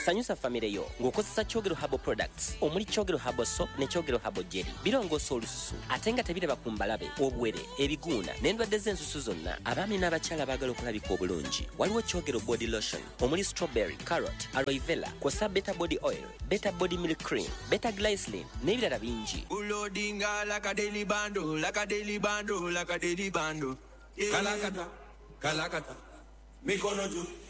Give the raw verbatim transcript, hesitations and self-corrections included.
sanyusa famire yo ng'okozesa Kyogero Herbal Products omuli Kyogero Herbal Soap ne Kyogero Herbal Jelly. Birongoosa olususu ate nga tebiraba ku mbalabe, obwere, ebiguuna n'endwadde z'ensusu zonna. Abaami n'abakyala abaagala okulabika obulungi waliwo Kyogero Body Lotion omuli strawberry, carrot, aloe vera, kw'ossa Beta Body Oil, Beta Body Milk Cream, Beta Glycerin n'ebirala bingi. Ulodinga like a daily bando, like a daily bando, like a daily bando. Kalakata, kalakata, mikono juu.